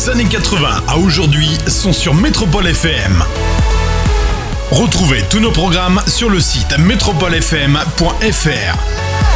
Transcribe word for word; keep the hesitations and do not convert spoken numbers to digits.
des années quatre-vingts à aujourd'hui sont sur Métropole F M. Retrouvez tous nos programmes sur le site métropole f m point f r.